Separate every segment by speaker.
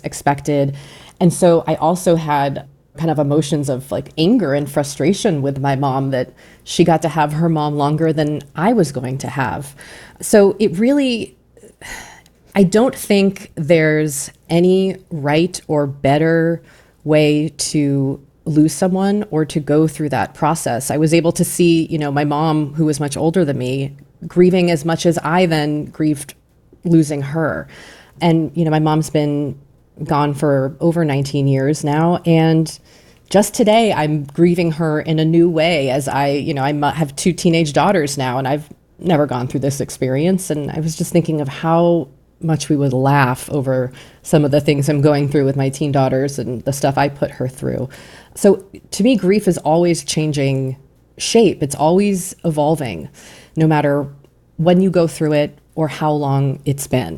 Speaker 1: expected. And so I also had kind of emotions of like anger and frustration with my mom that she got to have her mom longer than I was going to have. So it really, I don't think there's any right or better way to lose someone or to go through that process. I was able to see, my mom, who was much older than me, grieving as much as I then grieved losing her. And, my mom's been gone for over 19 years now. And just today, I'm grieving her in a new way as I have two teenage daughters now, and I've never gone through this experience. And I was just thinking of how much we would laugh over some of the things I'm going through with my teen daughters and the stuff I put her through. So to me, grief is always changing shape. It's always evolving, no matter when you go through it or how long it's been.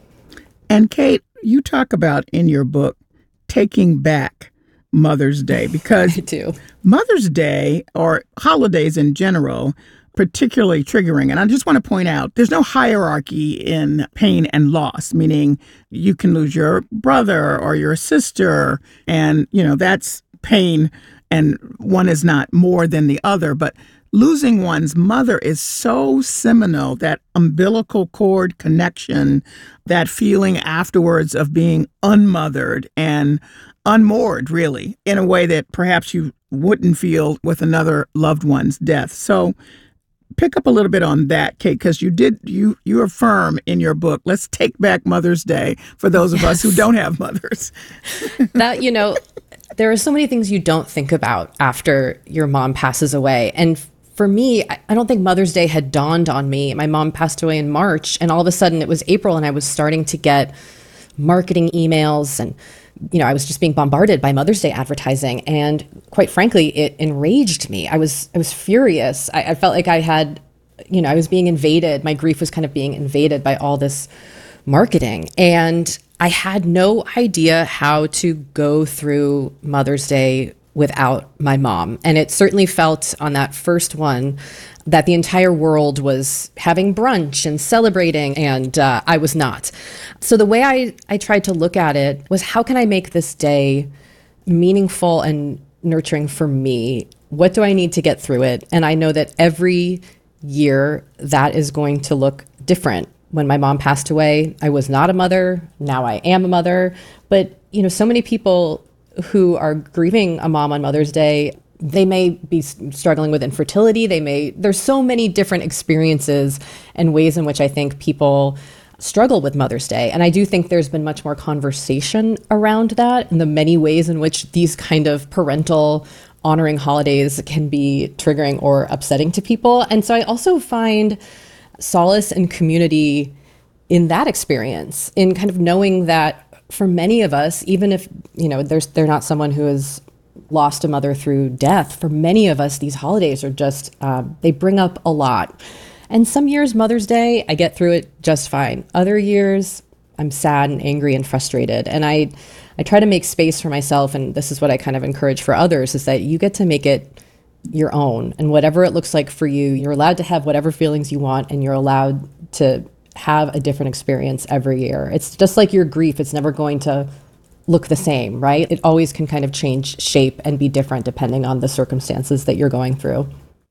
Speaker 2: And Kate, you talk about in your book taking back Mother's Day, because
Speaker 1: I do.
Speaker 2: Mother's Day, or holidays in general, particularly triggering. And I just want to point out, there's no hierarchy in pain and loss, meaning you can lose your brother or your sister, and, that's pain, and one is not more than the other. But losing one's mother is so seminal, that umbilical cord connection, that feeling afterwards of being unmothered and unmoored, really, in a way that perhaps you wouldn't feel with another loved one's death. So pick up a little bit on that, Kate, because you affirm in your book, let's take back Mother's Day for those of us who don't have mothers.
Speaker 1: That, there are so many things you don't think about after your mom passes away. And for me, I don't think Mother's Day had dawned on me. My mom passed away in March, and all of a sudden it was April, and I was starting to get marketing emails, and I was just being bombarded by Mother's Day advertising. And quite frankly, it enraged me. I was furious. I felt like I had, I was being invaded. My grief was kind of being invaded by all this marketing. And I had no idea how to go through Mother's Day without my mom. And it certainly felt on that first one that the entire world was having brunch and celebrating, and I was not. So the way I tried to look at it was, how can I make this day meaningful and nurturing for me? What do I need to get through it? And I know that every year that is going to look different. When my mom passed away, I was not a mother. Now I am a mother. But, so many people who are grieving a mom on Mother's Day, they may be struggling with infertility. There's so many different experiences and ways in which I think people struggle with Mother's Day. And I do think there's been much more conversation around that and the many ways in which these kind of parental honoring holidays can be triggering or upsetting to people. And so I also find solace and community in that experience, in kind of knowing that for many of us, even if, they're not someone who has lost a mother through death, for many of us, these holidays are just, they bring up a lot. And some years, Mother's Day, I get through it just fine. Other years, I'm sad and angry and frustrated. And I try to make space for myself, and this is what I kind of encourage for others, is that you get to make it your own. And whatever it looks like for you, you're allowed to have whatever feelings you want, and you're allowed to have a different experience every year. It's just like your grief. It's never going to look the same, right? It always can kind of change shape and be different depending on the circumstances that you're going through.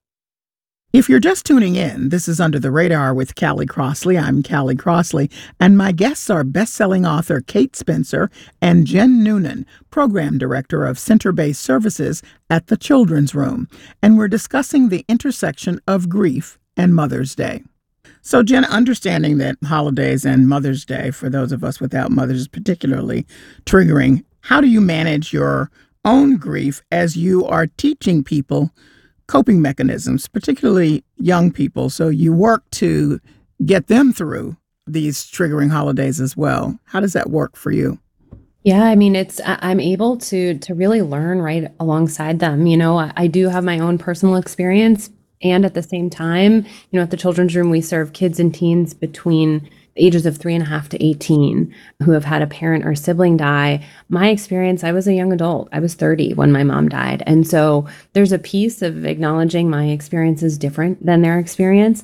Speaker 2: If you're just tuning in, this is Under the Radar with Callie Crossley. I'm Callie Crossley, and my guests are best-selling author Kate Spencer and Jen Noonan, Program Director of Center-Based Services at the Children's Room. And we're discussing the intersection of grief and Mother's Day. So, Jen, understanding that holidays and Mother's Day, for those of us without mothers, is particularly triggering, how do you manage your own grief as you are teaching people coping mechanisms, particularly young people? So you work to get them through these triggering holidays as well. How does that work for you?
Speaker 3: Yeah, I'm able to really learn right alongside them. I do have my own personal experience. And at the same time, at the Children's Room, we serve kids and teens between the ages of 3.5 to 18 who have had a parent or sibling die. My experience, I was a young adult. I was 30 when my mom died. And so there's a piece of acknowledging my experience is different than their experience.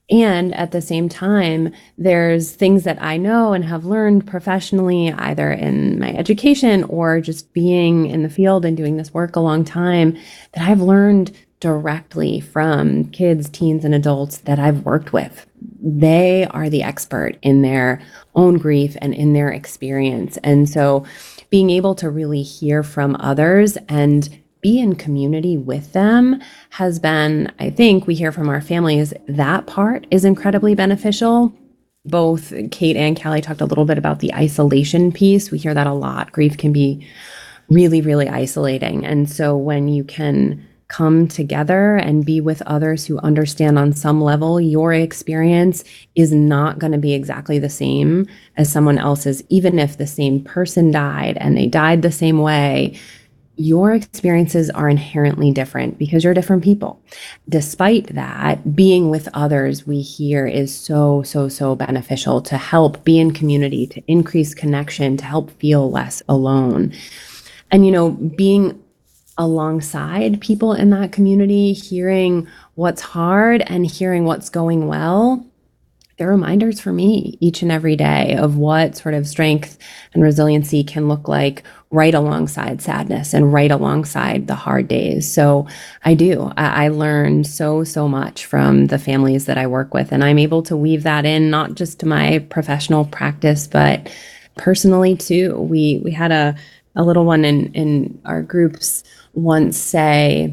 Speaker 3: And at the same time, there's things that I know and have learned professionally, either in my education or just being in the field and doing this work a long time, that I've learned directly from kids, teens, and adults that I've worked with. They are the expert in their own grief and in their experience. And so being able to really hear from others and be in community with them has been, I think we hear from our families, that part is incredibly beneficial. Both Kate and Callie talked a little bit about the isolation piece. We hear that a lot. Grief can be really, really isolating. And so when you can come together and be with others who understand on some level your experience is not going to be exactly the same as someone else's, even if the same person died and they died the same way, your experiences are inherently different because you're different people. Despite that, being with others, we hear, is so, so, so beneficial to help be in community, to increase connection, to help feel less alone. And, you know, being alongside people in that community, hearing what's hard and hearing what's going well, they're reminders for me each and every day of what sort of strength and resiliency can look like right alongside sadness and right alongside the hard days. So I learned so much from the families that I work with, and I'm able to weave that in, not just to my professional practice, but personally too. We had a little one in our groups once say,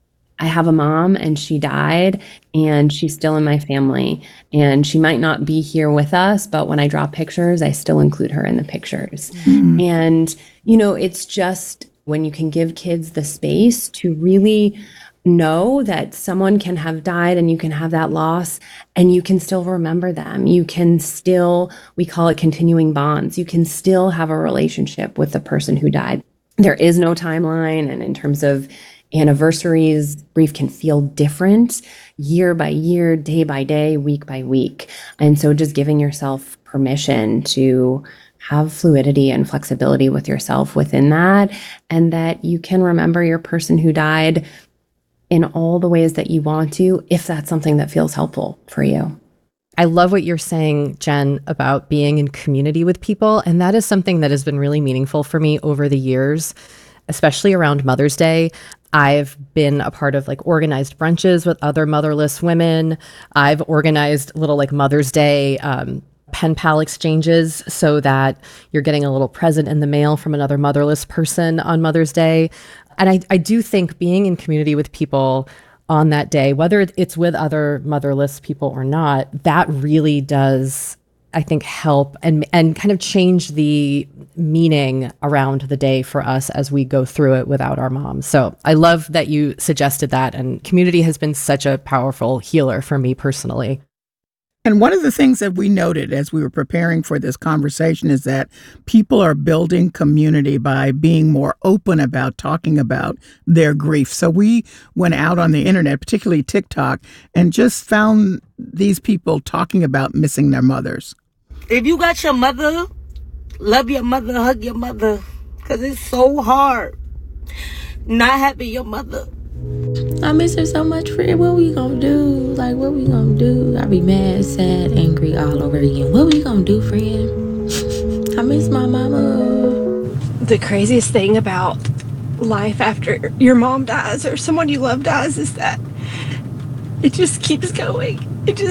Speaker 3: I have a mom and she died and she's still in my family and she might not be here with us, but when I draw pictures, I still include her in the pictures. Mm-hmm. And, you know, it's just when you can give kids the space to really know that someone can have died and you can have that loss and you can still remember them. You can still, we call it continuing bonds. You can still have a relationship with the person who died. There is no timeline. And in terms of anniversaries, grief can feel different year by year, day by day, week by week. And so just giving yourself permission to have fluidity and flexibility with yourself within that, and that you can remember your person who died in all the ways that you want to, if that's something that feels helpful for you.
Speaker 1: I love what you're saying, Jen, about being in community with people. And that is something that has been really meaningful for me over the years, especially around Mother's Day. I've been a part of like organized brunches with other motherless women. I've organized little like Mother's Day pen pal exchanges so that you're getting a little present in the mail from another motherless person on Mother's Day. And I do think being in community with people on that day, whether it's with other motherless people or not, that really does, I think, help and kind of change the meaning around the day for us as we go through it without our moms. So I love that you suggested that. And community has been such a powerful healer for me personally.
Speaker 2: And one of the things that we noted as we were preparing for this conversation is that people are building community by being more open about talking about their grief. So we went out on the internet, particularly TikTok, and just found these people talking about missing their mothers.
Speaker 4: If you got your mother, love your mother, hug your mother, because it's so hard not having your mother.
Speaker 5: I miss her so much, friend. What we gonna do? Like, what we gonna do? I be mad, sad, angry all over again. What we gonna do, friend? I miss my mama.
Speaker 6: The craziest thing about life after your mom dies or someone you love dies is that it just keeps going.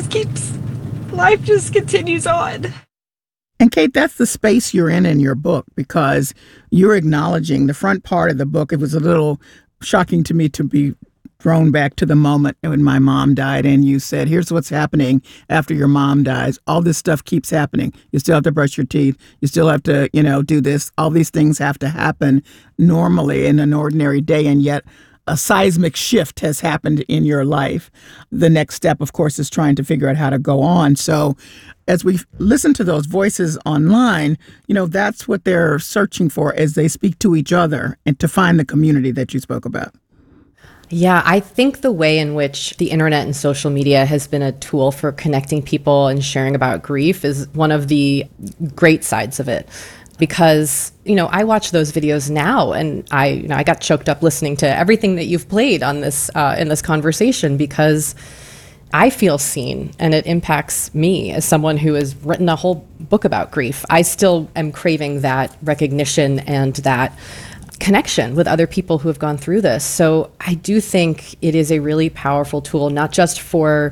Speaker 6: Life just continues on.
Speaker 2: And Kate, that's the space you're in your book, because you're acknowledging the front part of the book. It was a little shocking to me to be thrown back to the moment when my mom died, and you said, here's what's happening after your mom dies. All this stuff keeps happening. You still have to brush your teeth. You still have to, do this. All these things have to happen normally in an ordinary day, and yet a seismic shift has happened in your life. The next step, of course, is trying to figure out how to go on. So as we listen to those voices online, that's what they're searching for as they speak to each other and to find the community that you spoke about.
Speaker 1: Yeah, I think the way in which the internet and social media has been a tool for connecting people and sharing about grief is one of the great sides of it. Because, I watch those videos now, and I got choked up listening to everything that you've played on this in this conversation, because I feel seen, and it impacts me as someone who has written a whole book about grief. I still am craving that recognition and that connection with other people who have gone through this. So I do think it is a really powerful tool, not just for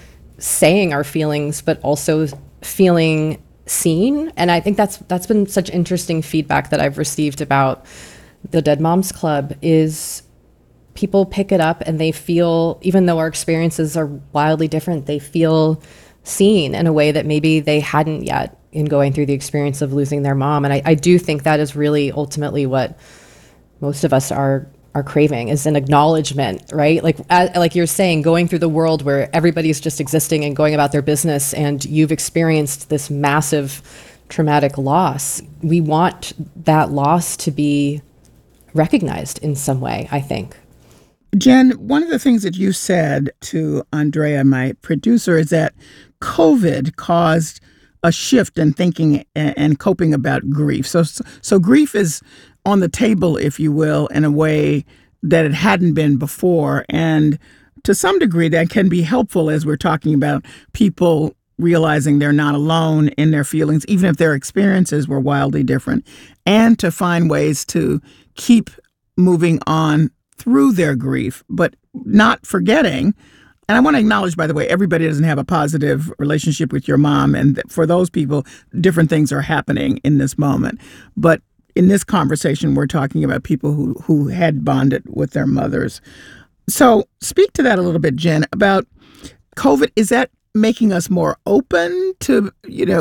Speaker 1: saying our feelings, but also feeling seen. And I think that's been such interesting feedback that I've received about the Dead Moms Club is people pick it up and they feel, even though our experiences are wildly different, they feel seen in a way that maybe they hadn't yet in going through the experience of losing their mom. And I do think that is really ultimately what most of us are craving, is an acknowledgement, right? Like you're saying, going through the world where everybody's just existing and going about their business, and you've experienced this massive traumatic loss. We want that loss to be recognized in some way, I think.
Speaker 2: Jen, one of the things that you said to Andrea, my producer, is that COVID caused a shift in thinking and coping about grief. So grief is on the table, if you will, in a way that it hadn't been before. And to some degree, that can be helpful as we're talking about people realizing they're not alone in their feelings, even if their experiences were wildly different, and to find ways to keep moving on through their grief, but not forgetting. And I want to acknowledge, by the way, everybody doesn't have a positive relationship with your mom. And for those people, different things are happening in this moment. But in this conversation, we're talking about people who had bonded with their mothers. So speak to that a little bit, Jen, about COVID. Is that making us more open to,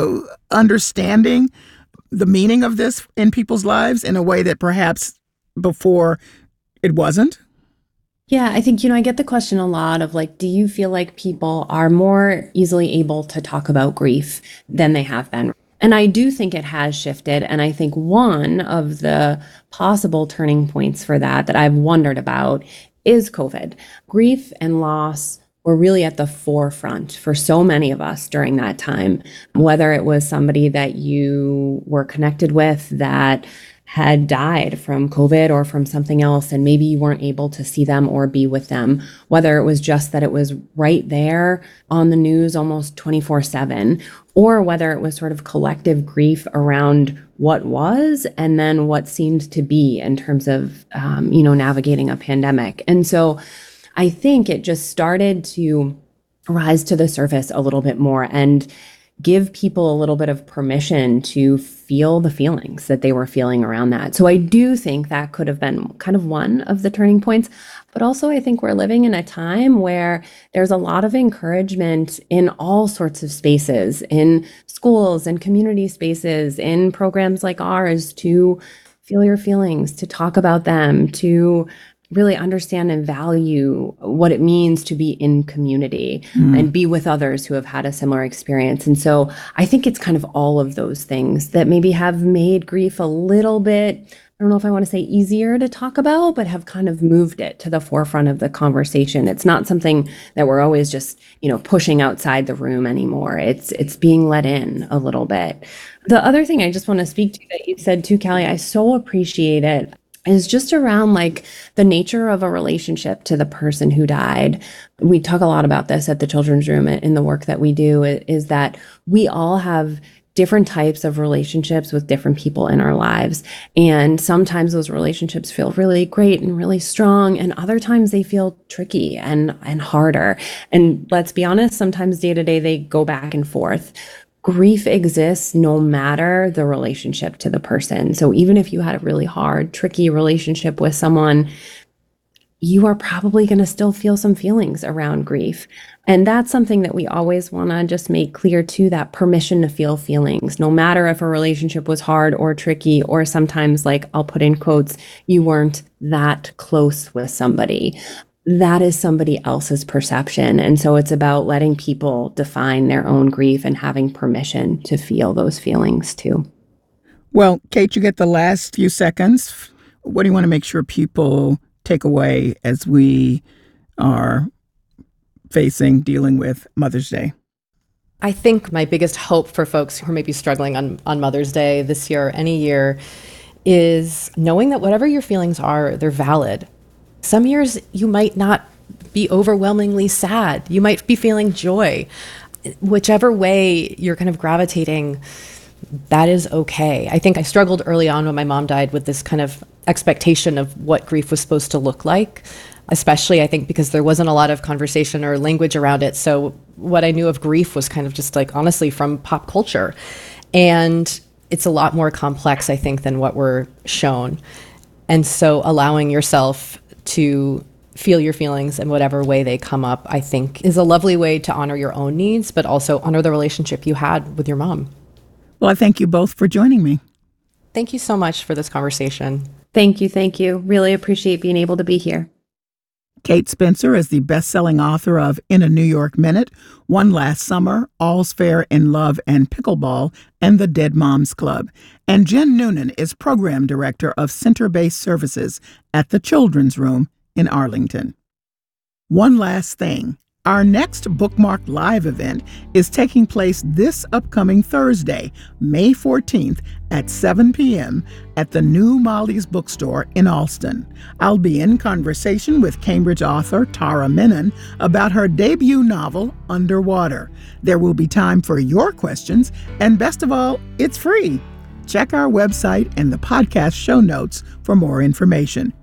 Speaker 2: understanding the meaning of this in people's lives in a way that perhaps before it wasn't?
Speaker 3: Yeah, I think, I get the question a lot of do you feel like people are more easily able to talk about grief than they have been? And I do think it has shifted. And I think one of the possible turning points for that I've wondered about is COVID. Grief and loss were really at the forefront for so many of us during that time, whether it was somebody that you were connected with that had died from COVID or from something else, and maybe you weren't able to see them or be with them, whether it was just that it was right there on the news almost 24/7, or whether it was sort of collective grief around what was and then what seemed to be in terms of, navigating a pandemic. And so I think it just started to rise to the surface a little bit more and give people a little bit of permission to feel the feelings that they were feeling around that. So I do think that could have been kind of one of the turning points. But also I think we're living in a time where there's a lot of encouragement in all sorts of spaces, in schools and community spaces, in programs like ours, to feel your feelings, to talk about them, to really understand and value what it means to be in community and be with others who have had a similar experience. And so I think it's kind of all of those things that maybe have made grief a little bit, I don't know if I want to say easier to talk about, but have kind of moved it to the forefront of the conversation. It's not something that we're always just, pushing outside the room anymore. It's being let in a little bit. The other thing I just want to speak to that you said too, Callie, I so appreciate it, is just around the nature of a relationship to the person who died. We talk a lot about this at the Children's Room in the work that we do, is that we all have different types of relationships with different people in our lives. And sometimes those relationships feel really great and really strong, and other times they feel tricky and harder. And let's be honest, sometimes day to day they go back and forth. Grief exists no matter the relationship to the person. So even if you had a really hard, tricky relationship with someone, you are probably going to still feel some feelings around grief. And that's something that we always want to just make clear too, that permission to feel feelings, no matter if a relationship was hard or tricky, or sometimes, I'll put in quotes, you weren't that close with somebody. That is somebody else's perception. And so it's about letting people define their own grief and having permission to feel those feelings too.
Speaker 2: Well, Kate, you get the last few seconds. What do you want to make sure people take away as we are dealing with Mother's Day?
Speaker 1: I think my biggest hope for folks who are maybe struggling on Mother's Day this year or any year is knowing that whatever your feelings are, they're valid. Some years you might not be overwhelmingly sad. You might be feeling joy. Whichever way you're kind of gravitating, that is okay. I think I struggled early on when my mom died with this kind of expectation of what grief was supposed to look like, especially I think because there wasn't a lot of conversation or language around it. So what I knew of grief was kind of just like, honestly, from pop culture. And it's a lot more complex, I think, than what we're shown. And so allowing yourself to feel your feelings in whatever way they come up, I think, is a lovely way to honor your own needs, but also honor the relationship you had with your mom.
Speaker 2: Well, I thank you both for joining me.
Speaker 1: Thank you so much for this conversation.
Speaker 3: Thank you. Thank you. Really appreciate being able to be here.
Speaker 2: Kate Spencer is the best-selling author of In a New York Minute, One Last Summer, All's Fair in Love and Pickleball, and The Dead Moms Club. And Jen Noonan is Program Director of Center-Based Services at the Children's Room in Arlington. One last thing. Our next Bookmark Live event is taking place this upcoming Thursday, May 14th at 7 p.m. at the New Molly's Bookstore in Allston. I'll be in conversation with Cambridge author Tara Menon about her debut novel, Underwater. There will be time for your questions, and best of all, it's free. Check our website and the podcast show notes for more information.